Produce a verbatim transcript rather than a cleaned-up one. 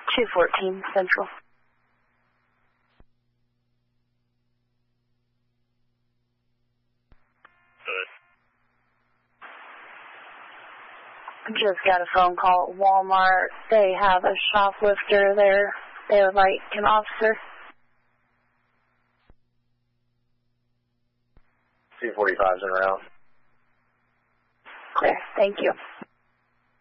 two fourteen Central. Just got a phone call at Walmart. They have a shoplifter there. They would like an officer. two forty-five's in around. Clear. Thank you.